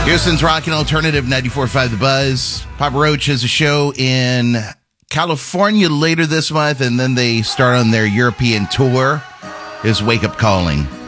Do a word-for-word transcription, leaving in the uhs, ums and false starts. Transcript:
Houston's Rock and Alternative ninety-four point five The Buzz. Papa Roach has a show in California later this month, and then they start on their European tour. His Wake Up Calling.